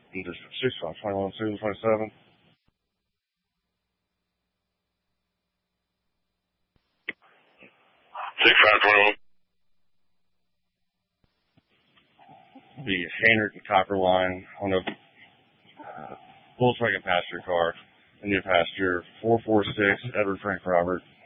And just 6521 227. 6521. The Haynard and Copper line on a Volkswagen passenger car. And new passenger 446 Edward Frank Robert.